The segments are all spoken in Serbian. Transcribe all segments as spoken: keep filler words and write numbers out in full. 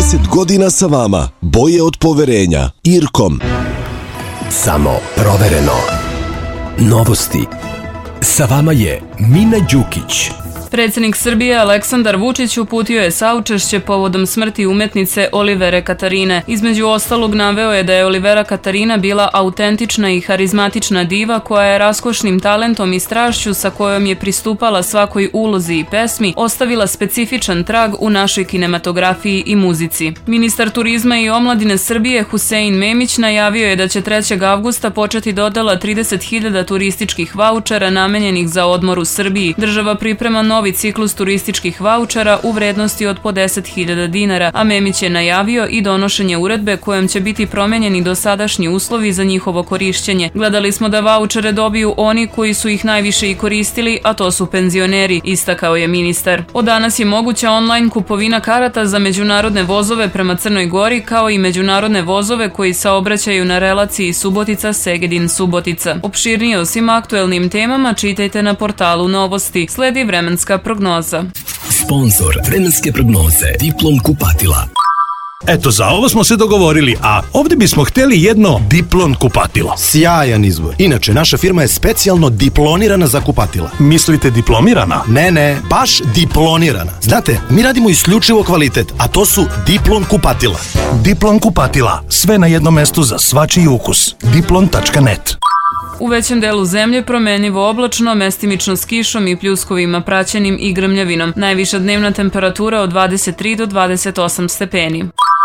trideset godina sa vama. Boje od poverenja. Irkom. Samo provereno. Novosti. Sa vama je Mina Đukić. Predsjednik Srbije Aleksandar Vučić uputio je saučešće povodom smrti umetnice Olivere Katarine. Između ostalog naveo je da je Olivera Katarina bila autentična i harizmatična diva koja je raskošnim talentom i strašću sa kojom je pristupala svakoj ulozi i pesmi ostavila specifičan trag u našoj kinematografiji i muzici. Ministar turizma i omladine Srbije Husein Memić najavio je da će trećeg avgusta početi dodela trideset hiljada turističkih vaučera namenjenih za odmor u Srbiji. Država priprema novi novi ciklus turističkih vaučera u vrednosti od po deset hiljada dinara, a Memić je najavio i donošenje uredbe kojom će biti promenjeni dosadašnji uslovi za njihovo korišćenje. Gledali smo da vaučere dobiju oni koji su ih najviše i koristili, a to su penzioneri, istakao je ministar. Od danas je moguća online kupovina karata za međunarodne vozove prema Crnoj Gori, kao i međunarodne vozove koji saobraćaju na relaciji Subotica-Segedin-Subotica. Opširnije o svim aktuelnim temama čitajte na portalu Novosti. Sledi vremenska prognoza. Sponzor vremenske prognoze Diplom kupatila. Eto, za ovo smo se dogovorili, a ovdje bismo htjeli jedno Diplon kupatilo. Sjajan izbor. Inače, naša firma je specijalno diplonirana za kupatila. Mislite diplomirana? Ne, ne, baš diplonirana. Znate, mi radimo isključivo kvalitet, a to su Diplon kupatila. Diplon kupatila. Sve na jednom mestu za svačiji ukus. diplon tačka net. U većem delu zemlje promenljivo oblačno, mestimično s kišom i pljuskovima praćenim i grmljavinom. Najviša dnevna temperatura od dvadeset tri do dvadeset osam stepeni.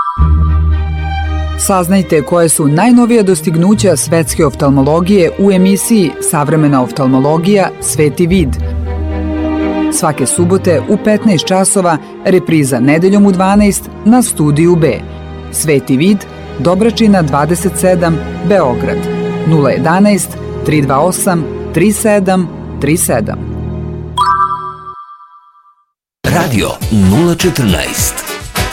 Saznajte koje su najnovija dostignuća svetske oftalmologije u emisiji Savremena oftalmologija Sveti vid. Svake subote u petnaest časova, repriza nedeljom u dvanaest na Studiju B. Sveti vid, Dobračina dvadeset sedam, Beograd. nula jedanaest, tri dva osam, tri sedam tri sedam. Radio nula četrnaest.